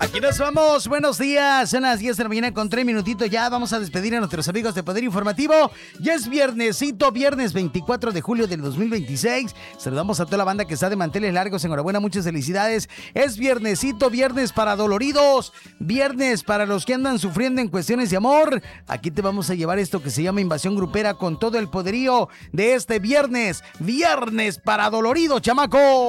Aquí nos vamos, buenos días, son las 10 de la mañana con 3 minutitos ya, vamos a despedir a nuestros amigos de Poder Informativo. Ya es viernesito, viernes 24 de julio del 2026, saludamos a toda la banda que está de manteles largos, enhorabuena, muchas felicidades. Es viernesito, viernes para doloridos, viernes para los que andan sufriendo en cuestiones de amor. Aquí te vamos a llevar esto que se llama Invasión Grupera con todo el poderío de este viernes, viernes para doloridos, chamaco.